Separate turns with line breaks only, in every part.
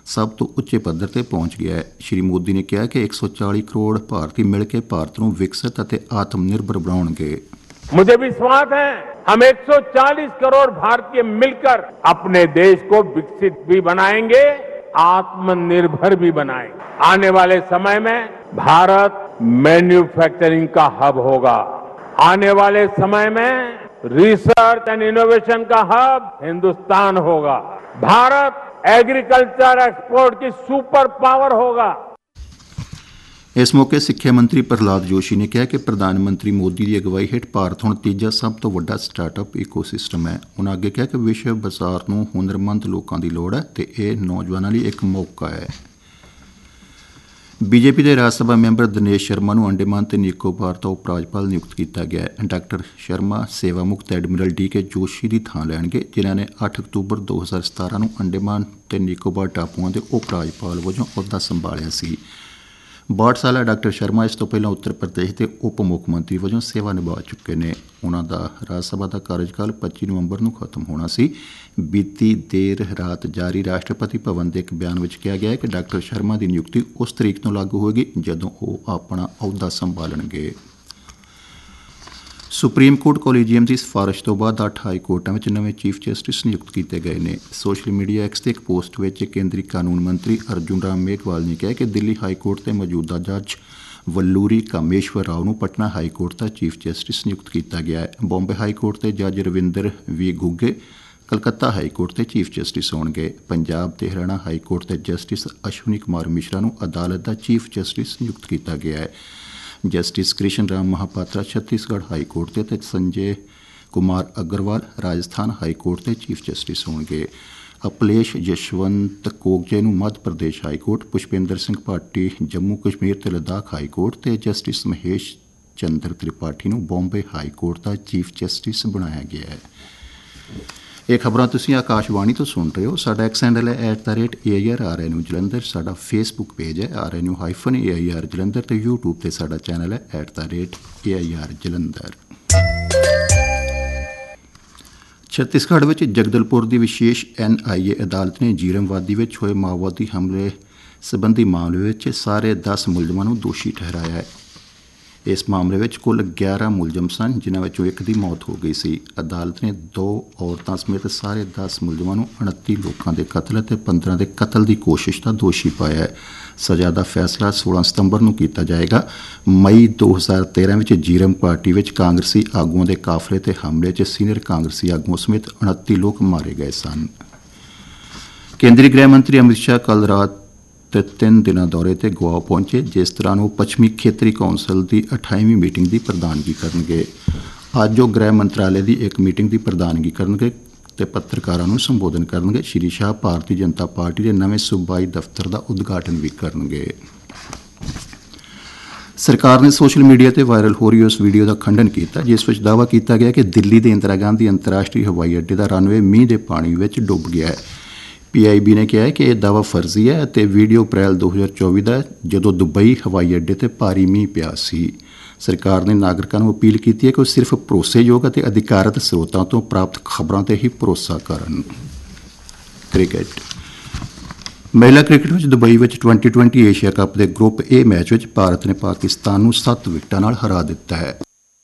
ਸਭ ਤੋਂ ਉੱਚੇ ਪੱਧਰ ਤੇ ਪਹੁੰਚ ਗਿਆ ਹੈ। ਸ਼੍ਰੀ ਮੋਦੀ ਨੇ ਕਿਹਾ ਕਿ 140 ਕਰੋੜ ਭਾਰਤੀ ਮਿਲ ਕੇ ਭਾਰਤ ਨੂੰ ਵਿਕਸਿਤ ਅਤੇ ਆਤਮ ਨਿਰਭਰ ਬਣਾਉਣਗੇ।
मुझे विश्वास है हम 140 करोड़ भारतीय मिलकर अपने देश को विकसित भी बनाएंगे, आत्मनिर्भर भी बनाएंगे। आने वाले समय में भारत मैन्युफैक्चरिंग का हब होगा। आने वाले समय में रिसर्च एंड इनोवेशन का हब हिंदुस्तान होगा। भारत एग्रीकल्चर एक्सपोर्ट की सुपर पावर होगा।
ਇਸ ਮੌਕੇ ਸਿੱਖਿਆ ਮੰਤਰੀ ਪ੍ਰਹਲਾਦ ਜੋਸ਼ੀ ਨੇ ਕਿਹਾ ਕਿ ਪ੍ਰਧਾਨ ਮੰਤਰੀ ਮੋਦੀ ਦੀ ਅਗਵਾਈ ਹੇਠ ਭਾਰਤ ਹੁਣ ਤੀਜਾ ਸਭ ਤੋਂ ਵੱਡਾ ਸਟਾਰਟਅਪ ਇਕੋਸਿਸਟਮ ਹੈ। ਉਨ੍ਹਾਂ ਅੱਗੇ ਕਿਹਾ ਕਿ ਵਿਸ਼ਵ ਬਾਜ਼ਾਰ ਨੂੰ ਹੁਨਰਮੰਦ ਲੋਕਾਂ ਦੀ ਲੋੜ ਹੈ ਅਤੇ ਇਹ ਨੌਜਵਾਨਾਂ ਲਈ ਇੱਕ ਮੌਕਾ ਹੈ। ਬੀਜੇਪੀ ਦੇ ਰਾਜ ਸਭਾ ਮੈਂਬਰ ਦਿਨੇਸ਼ ਸ਼ਰਮਾ ਨੂੰ ਅੰਡੇਮਾਨ ਅਤੇ ਨਿਕੋਬਾਰ ਦਾ ਉਪ ਰਾਜਪਾਲ ਨਿਯੁਕਤ ਕੀਤਾ ਗਿਆ ਹੈ। ਡਾਕਟਰ ਸ਼ਰਮਾ ਸੇਵਾ ਮੁਕਤ ਐਡਮਿਰਲ ਡੀ.ਕੇ. ਜੋਸ਼ੀ ਦੀ ਥਾਂ ਲੈਣਗੇ, ਜਿਨ੍ਹਾਂ ਨੇ 8 ਅਕਤੂਬਰ 2017 ਨੂੰ ਅੰਡੇਮਾਨ ਅਤੇ ਨਿਕੋਬਾਰ ਟਾਪੂਆਂ ਦੇ ਉਪ ਰਾਜਪਾਲ ਵਜੋਂ ਅਹੁਦਾ ਸੰਭਾਲਿਆ ਸੀ। 62 ਸਾਲਾ ਡਾਕਟਰ ਸ਼ਰਮਾ ਇਸ ਤੋਂ ਪਹਿਲਾਂ ਉੱਤਰ ਪ੍ਰਦੇਸ਼ ਦੇ ਉਪ ਮੁੱਖ ਮੰਤਰੀ ਵਜੋਂ ਸੇਵਾ ਨਿਭਾ ਚੁੱਕੇ ਨੇ। ਉਹਨਾਂ ਦਾ ਰਾਜ ਸਭਾ ਦਾ ਕਾਰਜਕਾਲ 25 ਨਵੰਬਰ ਨੂੰ ਖਤਮ ਹੋਣਾ ਸੀ। ਬੀਤੀ ਦੇਰ ਰਾਤ ਜਾਰੀ ਰਾਸ਼ਟਰਪਤੀ ਭਵਨ ਦੇ ਇੱਕ ਬਿਆਨ ਵਿੱਚ ਕਿਹਾ ਗਿਆ ਹੈ ਕਿ ਡਾਕਟਰ ਸ਼ਰਮਾ ਦੀ ਨਿਯੁਕਤੀ ਉਸ ਤਰੀਕ ਤੋਂ ਲਾਗੂ ਹੋਵੇਗੀ ਜਦੋਂ ਉਹ ਆਪਣਾ ਅਹੁਦਾ ਸੰਭਾਲਣਗੇ। ਸੁਪਰੀਮ ਕੋਰਟ ਕੋਲੀਜੀਅਮ ਦੀ ਸਿਫਾਰਿਸ਼ ਤੋਂ ਬਾਅਦ 8 ਹਾਈ ਕੋਰਟਾਂ ਵਿੱਚ ਨਵੇਂ ਚੀਫ ਜਸਟਿਸ ਨਿਯੁਕਤ ਕੀਤੇ ਗਏ ਨੇ। ਸੋਸ਼ਲ ਮੀਡੀਆ ਐਕਸ ਤੇ ਇੱਕ ਪੋਸਟ ਵਿੱਚ ਕੇਂਦਰੀ ਕਾਨੂੰਨ ਮੰਤਰੀ ਅਰਜੁਨ ਰਾਮ ਮੇਘਵਾਲ ਨੇ ਕਿਹਾ ਕਿ ਦਿੱਲੀ ਹਾਈ ਕੋਰਟ ਦੇ ਮੌਜੂਦਾ ਜੱਜ ਵੱਲੂਰੀ ਕਾਮੇਸ਼ਵਰ ਰਾਓ ਨੂੰ ਪਟਨਾ ਹਾਈ ਕੋਰਟ ਦਾ ਚੀਫ ਜਸਟਿਸ ਨਿਯੁਕਤ ਕੀਤਾ ਗਿਆ ਹੈ। ਬੰਬੇ ਹਾਈ ਕੋਰਟ ਦੇ ਜੱਜ ਰਵਿੰਦਰ ਵੀ ਗੁੱਗੇ ਕਲਕੱਤਾ ਹਾਈ ਕੋਰਟ ਦੇ ਚੀਫ ਜਸਟਿਸ ਹੋਣਗੇ। ਪੰਜਾਬ ਤੇ ਹਰਿਆਣਾ ਹਾਈ ਕੋਰਟ ਦੇ ਜਸਟਿਸ ਅਸ਼ਵਨੀ ਕੁਮਾਰ ਮਿਸ਼ਰਾ ਨੂੰ ਅਦਾਲਤ ਦਾ ਚੀਫ ਜਸਟਿਸ ਨਿਯੁਕਤ ਕੀਤਾ ਗਿਆ ਹੈ। Justice Krishna Ram Mohapatra Chhattisgarh high court ਦੇ ਅਤੇ ਸੰਜੇ ਕੁਮਾਰ ਅਗਰਵਾਲ ਰਾਜਸਥਾਨ ਹਾਈ ਕੋਰਟ ਦੇ ਚੀਫ ਜਸਟਿਸ ਹੋਣਗੇ। ਅਪਲੇਸ਼ ਯਸ਼ਵੰਤ ਕੋਗਜੇ ਨੂੰ ਮੱਧ ਪ੍ਰਦੇਸ਼ ਹਾਈ ਕੋਰਟ, ਪੁਸ਼ਪਿੰਦਰ ਸਿੰਘ ਭਾਟੀ ਜੰਮੂ ਕਸ਼ਮੀਰ ਤੇ ਲੱਦਾਖ ਹਾਈ ਕੋਰਟ ਤੇ ਜਸਟਿਸ ਮਹੇਸ਼ ਚੰਦਰ ਤ੍ਰਿਪਾਠੀ ਨੂੰ ਬੰਬੇ ਹਾਈ ਕੋਰਟ ਦਾ ਚੀਫ ਜਸਟਿਸ ਬਣਾਇਆ ਗਿਆ ਹੈ। ਇਹ ਖਬਰਾਂ ਤੁਸੀਂ ਆਕਾਸ਼ਵਾਣੀ ਤੋਂ ਸੁਣ ਰਹੇ ਹੋ। ਸਾਡਾ ਐਕਸ ਹੈਂਡਲ ਹੈ @AIRRNU ਜਲੰਧਰ। ਸਾਡਾ ਫੇਸਬੁੱਕ ਪੇਜ ਹੈ RNU-AIR ਜਲੰਧਰ ਤੇ YouTube ਤੇ ਸਾਡਾ ਚੈਨਲ ਹੈ @AIR ਜਲੰਧਰ। ਛੱਤੀਸਗੜ੍ਹ ਵਿੱਚ ਜਗਦਲਪੁਰ ਦੀ ਵਿਸ਼ੇਸ਼ NIA ਅਦਾਲਤ ਨੇ ਜੀਰਮਵਾਦੀ ਵਿੱਚ ਹੋਏ ਮਾਓਵਾਦੀ ਹਮਲੇ ਸੰਬੰਧੀ ਮਾਮਲੇ ਵਿੱਚ ਸਾਰੇ 10 ਮੁਲਜ਼ਮਾਂ ਨੂੰ ਦੋਸ਼ੀ ਠਹਿਰਾਇਆ ਹੈ। ਇਸ ਮਾਮਲੇ ਵਿੱਚ ਕੁੱਲ 11 ਮੁਲਜ਼ਮ ਸਨ, ਜਿਨ੍ਹਾਂ ਵਿੱਚੋਂ ਇੱਕ ਦੀ ਮੌਤ ਹੋ ਗਈ ਸੀ। ਅਦਾਲਤ ਨੇ 2 ਔਰਤਾਂ ਸਮੇਤ ਸਾਰੇ 10 ਮੁਲਜ਼ਮਾਂ ਨੂੰ 29 ਲੋਕਾਂ ਦੇ ਕਤਲ ਅਤੇ 15 ਦੇ ਕਤਲ ਦੀ ਕੋਸ਼ਿਸ਼ ਦਾ ਦੋਸ਼ੀ ਪਾਇਆ ਹੈ। ਸਜ਼ਾ ਦਾ ਫੈਸਲਾ 16 ਸਤੰਬਰ ਨੂੰ ਕੀਤਾ ਜਾਏਗਾ। ਮਈ 2013 ਵਿੱਚ ਜੀਰਮ ਪਾਰਟੀ ਵਿੱਚ ਕਾਂਗਰਸੀ ਆਗੂਆਂ ਦੇ ਕਾਫਲੇ ਤੇ ਹਮਲੇ 'ਚ ਸੀਨੀਅਰ ਕਾਂਗਰਸੀ ਆਗੂਆਂ ਸਮੇਤ 29 ਲੋਕ ਮਾਰੇ ਗਏ ਸਨ। ਕੇਂਦਰੀ ਗ੍ਰਹਿ ਮੰਤਰੀ ਅਮਿਤ ਸ਼ਾਹ ਕੱਲ੍ਹ ਰਾਤ 3 ਦਿਨਾਂ ਦੌਰੇ ਤੇ ਗੋਆ ਪਹੁੰਚੇ, ਜਿਸ ਦੌਰਾਨ ਉਹ ਪੱਛਮੀ ਖੇਤਰੀ ਕੌਂਸਲ ਦੀ 28ਵੀਂ ਮੀਟਿੰਗ ਦੀ ਪ੍ਰਧਾਨਗੀ ਕਰਨਗੇ। ਅੱਜ ਉਹ ਗ੍ਰਹਿ ਮੰਤਰਾਲੇ ਦੀ ਇੱਕ ਮੀਟਿੰਗ ਦੀ ਪ੍ਰਧਾਨਗੀ ਕਰਨਗੇ ਤੇ ਪੱਤਰਕਾਰਾਂ ਨੂੰ ਸੰਬੋਧਨ ਕਰਨਗੇ। ਸ਼੍ਰੀ ਸ਼ਾਹ ਭਾਰਤੀ ਜਨਤਾ ਪਾਰਟੀ ਦੇ ਨਵੇਂ ਸੂਬਾਈ ਦਫ਼ਤਰ ਦਾ ਉਦਘਾਟਨ ਵੀ ਕਰਨਗੇ। ਸਰਕਾਰ ਨੇ ਸੋਸ਼ਲ ਮੀਡੀਆ ਤੇ ਵਾਇਰਲ ਹੋ ਰਹੀ ਉਸ ਵੀਡੀਓ ਦਾ ਖੰਡਨ ਕੀਤਾ ਜਿਸ ਵਿੱਚ ਦਾਅਵਾ ਕੀਤਾ ਗਿਆ ਕਿ ਦਿੱਲੀ ਦੇ ਇੰਦਰਾ ਗਾਂਧੀ ਅੰਤਰਰਾਸ਼ਟਰੀ ਹਵਾਈ ਅੱਡੇ ਦਾ ਰਨਵੇ ਮੀਂਹ ਦੇ ਪਾਣੀ ਵਿੱਚ ਡੁੱਬ ਗਿਆ ਹੈ। PIB ਨੇ ਕਿਹਾ ਹੈ ਕਿ ਇਹ ਦਾਅਵਾ ਫਰਜ਼ੀ ਹੈ ਅਤੇ ਵੀਡੀਓ ਅਪ੍ਰੈਲ 2024 ਦਾ ਜਦੋਂ ਦੁਬਈ ਹਵਾਈ ਅੱਡੇ 'ਤੇ ਭਾਰੀ ਮੀਂਹ ਪਿਆ ਸੀ। ਸਰਕਾਰ ਨੇ ਨਾਗਰਿਕਾਂ ਨੂੰ ਅਪੀਲ ਕੀਤੀ ਹੈ ਕਿ ਉਹ ਸਿਰਫ ਭਰੋਸੇਯੋਗ ਅਤੇ ਅਧਿਕਾਰਤ ਸਰੋਤਾਂ ਤੋਂ ਪ੍ਰਾਪਤ ਖਬਰਾਂ 'ਤੇ ਹੀ ਭਰੋਸਾ ਕਰਨ। ਕ੍ਰਿਕਟ। ਮਹਿਲਾ ਕ੍ਰਿਕਟ ਵਿੱਚ ਦੁਬਈ ਵਿੱਚ 2020 ਏਸ਼ੀਆ ਕੱਪ ਦੇ ਗਰੁੱਪ A ਮੈਚ ਵਿੱਚ ਭਾਰਤ ਨੇ ਪਾਕਿਸਤਾਨ ਨੂੰ 7 ਵਿਕਟਾਂ ਨਾਲ ਹਰਾ ਦਿੱਤਾ ਹੈ।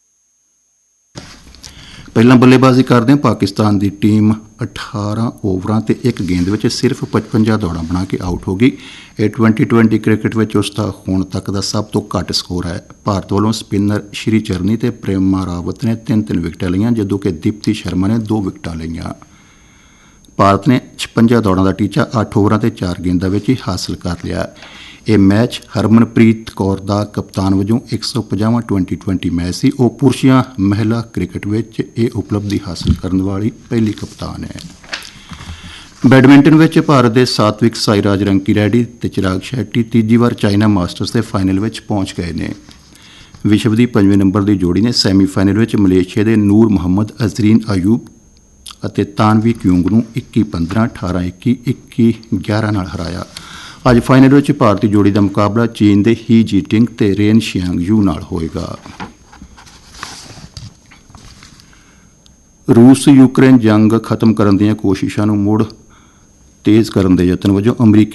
ਪਹਿਲਾਂ ਬੱਲੇਬਾਜ਼ੀ ਕਰਦਿਆਂ ਪਾਕਿਸਤਾਨ ਦੀ ਟੀਮ 18 ਓਵਰਾਂ ਤੇ 1 ਗੇਂਦ ਵਿੱਚ ਸਿਰਫ 55 ਦੌੜਾਂ ਬਣਾ ਕੇ ਆਊਟ ਹੋ ਗਈ। ਇਹ 2020 ਕ੍ਰਿਕਟ ਵਿੱਚ ਉਸ ਦਾ ਹੁਣ ਤੱਕ ਦਾ ਸਭ ਤੋਂ ਘੱਟ ਸਕੋਰ ਹੈ। ਭਾਰਤ ਵੱਲੋਂ ਸਪਿਨਰ ਸ਼੍ਰੀ ਚਰਨੀ ਤੇ ਪ੍ਰੇਮਾ ਰਾਵਤ ਨੇ 3-3 ਵਿਕਟਾਂ ਲਈਆਂ, ਜਦੋਂ ਕਿ ਦੀਪਤੀ ਸ਼ਰਮਾ ਨੇ 2 ਵਿਕਟਾਂ ਲਈਆਂ। ਭਾਰਤ ਨੇ 56 ਦੌੜਾਂ ਦਾ ਟੀਚਾ 8 ਓਵਰਾਂ ਤੇ 4 ਗੇਂਦਾਂ ਵਿੱਚ ਹੀ ਹਾਸਲ ਕਰ ਲਿਆ। ਇਹ ਮੈਚ ਹਰਮਨਪ੍ਰੀਤ ਕੌਰ ਦਾ ਕਪਤਾਨ ਵਜੋਂ 150ਵਾਂ 2020 ਮੈਚ ਸੀ। ਉਹ ਪੁਰਸ਼ਾਂ ਮਹਿਲਾ ਕ੍ਰਿਕਟ ਵਿੱਚ ਇਹ ਉਪਲਬਧੀ ਹਾਸਲ ਕਰਨ ਵਾਲੀ ਪਹਿਲੀ ਕਪਤਾਨ ਹੈ। ਬੈਡਮਿੰਟਨ ਵਿੱਚ ਭਾਰਤ ਦੇ ਸਾਤਵਿਕ ਸਾਈਰਾਜ ਰੰਕੀ ਰੈਡੀ ਅਤੇ ਚਿਰਾਗ ਸ਼ੈੱਟੀ ਤੀਜੀ ਵਾਰ ਚਾਈਨਾ ਮਾਸਟਰਸ ਦੇ ਫਾਈਨਲ ਵਿੱਚ ਪਹੁੰਚ ਗਏ ਨੇ। ਵਿਸ਼ਵ ਦੀ 5ਵੇਂ ਨੰਬਰ ਦੀ ਜੋੜੀ ਨੇ ਸੈਮੀਫਾਈਨਲ ਵਿੱਚ ਮਲੇਸ਼ੀਆ ਦੇ ਨੂਰ ਮੁਹੰਮਦ ਅਜ਼ਰੀਨ ਅਯੂਬ ਅਤੇ ਤਾਨਵੀ ਕਿਉਂਗ ਨੂੰ 21-15, 18-21, 21-11 ਨਾਲ ਹਰਾਇਆ। ਅੱਜ ਫਾਈਨਲ ਵਿੱਚ ਭਾਰਤੀ ਜੋੜੀ ਦਾ ਮੁਕਾਬਲਾ ਚੀਨ ਦੇ ਹੀ ਜੀਟਿੰਗ ਤੇ ਰੇਨ ਸ਼ਿਆਂਗ ਯੂ ਨਾਲ ਹੋਏਗਾ। ਰੂਸ ਯੂਕਰੇਨ ਜੰਗ ਖਤਮ ਕਰਨ ਦੀਆਂ ਕੋਸ਼ਿਸ਼ਾਂ ਨੂੰ ਮੁੜ ਤੇਜ਼ ਕਰਨ ਦੇ ਯਤਨ ਵਜੋਂ ਅਮਰੀਕੀ